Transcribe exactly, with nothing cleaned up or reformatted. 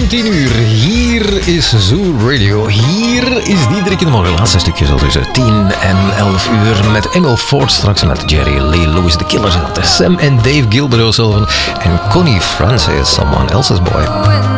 tien uur. Hier is Zoo Radio. Hier is Diederik in de morgen. Laatste stukje zo tussen tien en elf uur. Met Emil Ford straks met Jerry Lee Lewis, The Killers. En Sam en Dave Gilbert O'Sullivan. En Connie Francis, Someone Else's Boy.